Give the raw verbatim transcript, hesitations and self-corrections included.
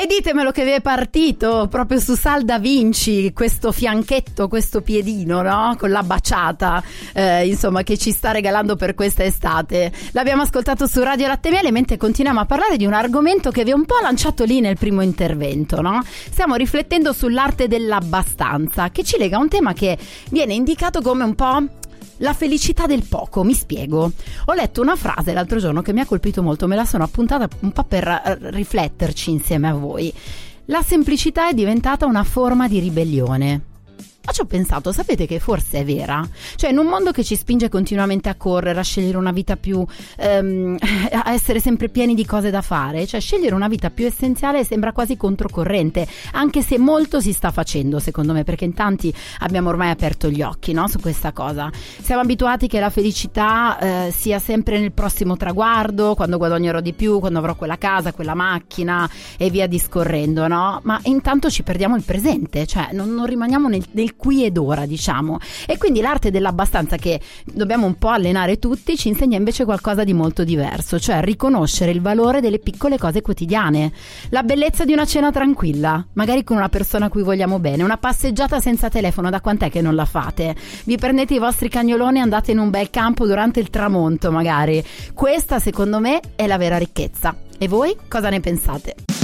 poi ditemelo che vi è partito proprio su Sal da Vinci questo fianchetto, questo piedino, no? Con la baciata, eh, insomma, che ci sta regalando per questa estate. L'abbiamo ascoltato su Radio Latte Miele, mentre continuiamo a parlare di un argomento che vi ho un po' lanciato lì nel primo intervento, no? Stiamo riflettendo sull'arte dell'abbastanza, che ci lega a un tema che viene indicato come un po' la felicità del poco. Mi spiego. Ho letto una frase l'altro giorno che mi ha colpito molto, me la sono appuntata un po' per rifletterci insieme a voi. La semplicità è diventata una forma di ribellione. Ma ci ho pensato, sapete che forse è vera? Cioè, in un mondo che ci spinge continuamente a correre, a scegliere una vita più ehm, a essere sempre pieni di cose da fare, cioè scegliere una vita più essenziale sembra quasi controcorrente, anche se molto si sta facendo, secondo me, perché in tanti abbiamo ormai aperto gli occhi, no, su questa cosa. Siamo abituati che la felicità eh, sia sempre nel prossimo traguardo, quando guadagnerò di più, quando avrò quella casa, quella macchina e via discorrendo, no? Ma intanto ci perdiamo il presente, cioè non, non rimaniamo nel, nel qui ed ora, diciamo. E quindi l'arte dell'abbastanza, che dobbiamo un po' allenare tutti, ci insegna invece qualcosa di molto diverso, cioè riconoscere il valore delle piccole cose quotidiane, la bellezza di una cena tranquilla, magari con una persona a cui vogliamo bene, una passeggiata senza telefono. Da quant'è che non la fate? Vi prendete i vostri cagnoloni e andate in un bel campo durante il tramonto, magari. Questa, secondo me, è la vera ricchezza. E voi cosa ne pensate?